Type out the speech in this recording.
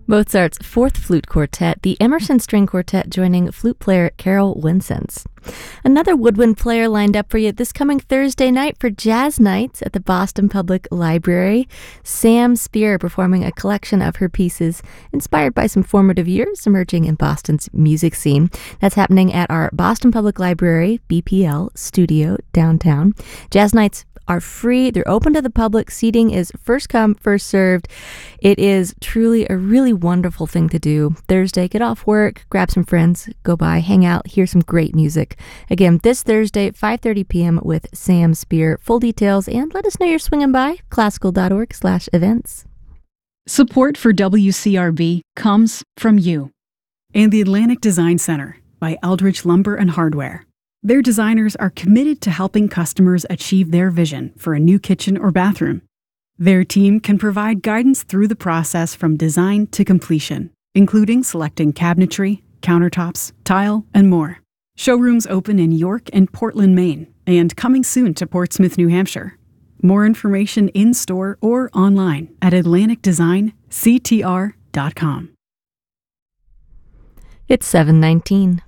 Mozart's Fourth Flute Quartet, the Emerson String Quartet joining flute player Carol Winsens. Another woodwind player lined up for you this coming Thursday night for Jazz Nights at the Boston Public Library. Sam Spear performing a collection of her pieces inspired by some formative years emerging in Boston's music scene. That's happening at our Boston Public Library BPL studio downtown. Jazz Nights are free. They're open to the public. Seating is first come, first served. It is truly a really wonderful thing to do. Thursday, get off work, grab some friends, go by, hang out, hear some great music. Again, this Thursday at 5:30 p.m. with Sam Spear. Full details and let us know you're swinging by. Classical.org/events. Support for WCRB comes from you and the Atlantic Design Center by Eldridge Lumber and Hardware. Their designers are committed to helping customers achieve their vision for a new kitchen or bathroom. Their team can provide guidance through the process from design to completion, including selecting cabinetry, countertops, tile, and more. Showrooms open in York and Portland, Maine, and coming soon to Portsmouth, New Hampshire. More information in-store or online at atlanticdesignctr.com. It's 7:19.